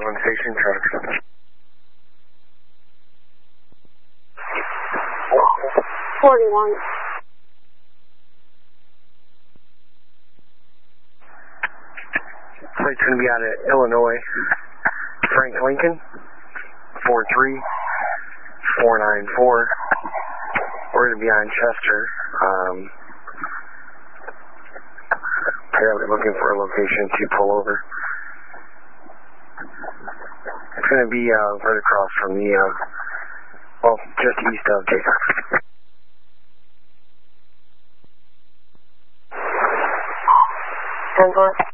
41 station truck. 41. Flight's going to be out of Illinois. Frank Lincoln, 43494. We're going to be on Chester. Apparently looking for a location to pull over. It's going to be right across from the, well, just east of Jason. 10-4.